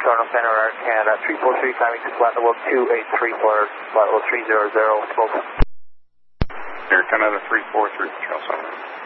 Toronto Center, Air Canada, 343 climbing to flat level 283 for flat level 300, smoke. Air Canada 343, Trail 7.